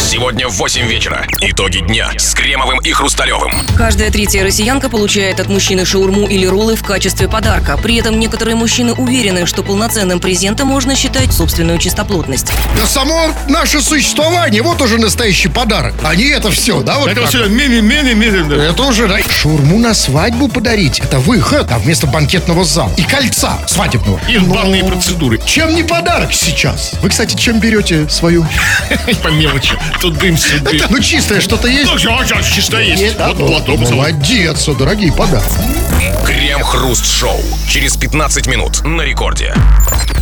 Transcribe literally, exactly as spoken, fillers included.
Сегодня в восемь вечера. Итоги дня с Кремовым и Хрусталевым. Каждая третья россиянка получает от мужчины шаурму или роллы в качестве подарка. При этом некоторые мужчины уверены, что полноценным презентом можно считать собственную чистоплотность. Да само наше существование, вот уже настоящий подарок. А не это все, да? Вот Это так. все ми-ми-ми-ми-ми. Это уже, да. Шаурму на свадьбу подарить, это выход, а вместо банкетного зала. И кольца свадебного. И банные процедуры. Чем не подарок сейчас? Вы, кстати, чем берете свою? По мелочи. Тут дым сюда. Ну, чистое что-то есть? Ну, все, все, чисто есть. Вот платок. Молодец, дорогие подарки. Крем-хруст-шоу. Через пятнадцать минут на рекорде.